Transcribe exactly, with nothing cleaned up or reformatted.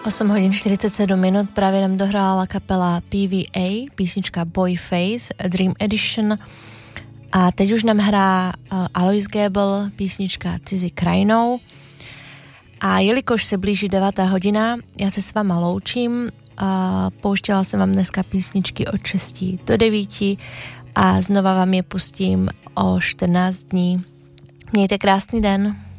osm hodin čtyřicet sedm minut právě nám dohrála kapela P V A, písnička Boy Face, Dream Edition. A teď už nám hrá uh, Alois Göbel, písnička Cizí krajinou. A jelikož se blíží devátá hodina, já se s váma loučím. Uh, pouštěla jsem vám dneska písničky od šesti do devíti a znova vám je pustím o čtrnáct dní. Mějte krásný den.